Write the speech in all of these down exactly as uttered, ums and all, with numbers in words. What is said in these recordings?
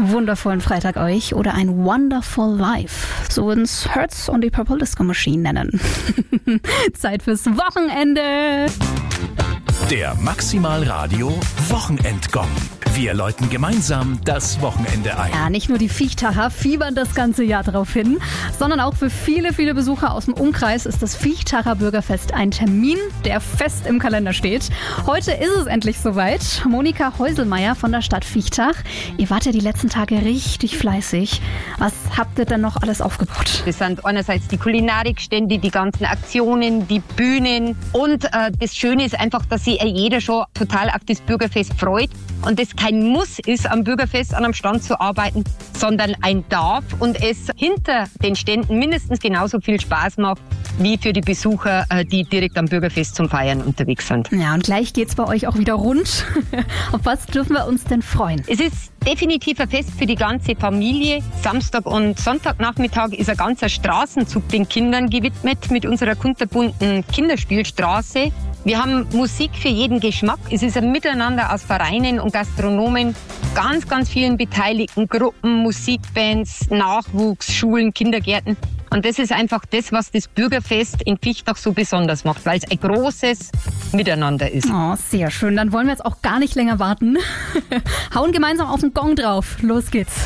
wundervollen Freitag euch oder ein Wonderful Life. So würden es Hertz und die Purple Disco Machine nennen. Zeit fürs Wochenende. Der Maximal Radio Wochenendgong. Wir läuten gemeinsam das Wochenende ein. Ja, nicht nur die Viechtacher fiebern das ganze Jahr drauf hin, sondern auch für viele, viele Besucher aus dem Umkreis ist das Viechtacher Bürgerfest ein Termin, der fest im Kalender steht. Heute ist es endlich soweit. Monika Häuselmeier von der Stadt Viechtach. Ihr wart ja die letzten Tage richtig fleißig. Was habt ihr denn noch alles aufgebaut? Das sind einerseits die Kulinarikstände, die ganzen Aktionen, die Bühnen. Und äh, das Schöne ist einfach, dass sich jeder schon total auf das Bürgerfest freut. Und das kein Muss ist, am Bürgerfest an einem Stand zu arbeiten, sondern ein Darf und es hinter den Ständen mindestens genauso viel Spaß macht, wie für die Besucher, die direkt am Bürgerfest zum Feiern unterwegs sind. Ja, und gleich geht's bei euch auch wieder rund. Auf was dürfen wir uns denn freuen? Es ist definitiv ein Fest für die ganze Familie. Samstag und Sonntagnachmittag ist ein ganzer Straßenzug den Kindern gewidmet mit unserer kunterbunten Kinderspielstraße. Wir haben Musik für jeden Geschmack. Es ist ein Miteinander aus Vereinen und Gastronomen, ganz, ganz vielen beteiligten Gruppen, Musikbands, Nachwuchs, Schulen, Kindergärten. Und das ist einfach das, was das Bürgerfest in Viechtach so besonders macht, weil es ein großes Miteinander ist. Oh, sehr schön. Dann wollen wir jetzt auch gar nicht länger warten. Hauen gemeinsam auf den Gong drauf. Los geht's.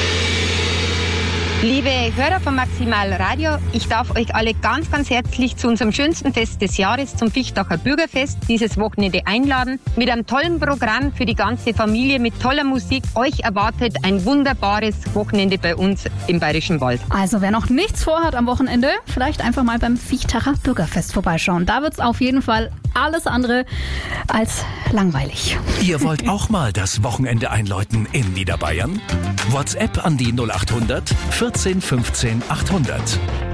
Liebe Hörer von Maximal Radio, ich darf euch alle ganz, ganz herzlich zu unserem schönsten Fest des Jahres, zum Viechtacher Bürgerfest, dieses Wochenende einladen. Mit einem tollen Programm für die ganze Familie, mit toller Musik. Euch erwartet ein wunderbares Wochenende bei uns im Bayerischen Wald. Also wer noch nichts vorhat am Wochenende, vielleicht einfach mal beim Viechtacher Bürgerfest vorbeischauen. Da wird's auf jeden Fall alles andere als langweilig. Ihr wollt auch mal das Wochenende einläuten in Niederbayern? WhatsApp an die null acht hundert vierzehn fünfzehn achthundert.